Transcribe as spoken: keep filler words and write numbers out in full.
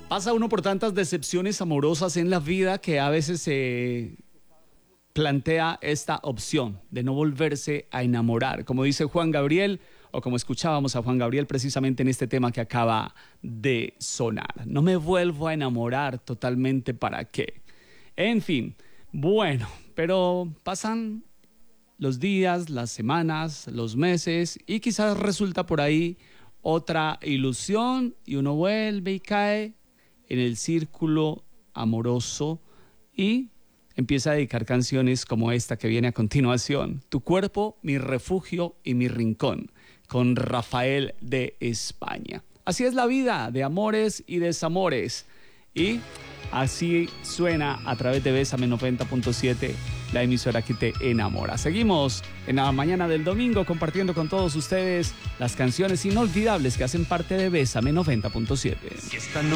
Pasa uno por tantas decepciones amorosas en la vida que a veces se plantea esta opción de no volverse a enamorar. Como dice Juan Gabriel, o como escuchábamos a Juan Gabriel precisamente en este tema que acaba de sonar. No me vuelvo a enamorar totalmente, ¿para qué? En fin, bueno, pero pasan los días, las semanas, los meses y quizás resulta por ahí otra ilusión y uno vuelve y cae en el círculo amoroso y empieza a dedicar canciones como esta que viene a continuación, Tu cuerpo, mi refugio y mi rincón, con Rafael de España. Así es la vida, de amores y desamores. Y así suena a través de Bésame noventa punto siete, la emisora que te enamora. Seguimos en la mañana del domingo compartiendo con todos ustedes las canciones inolvidables que hacen parte de Bésame noventa punto siete. Si esta noche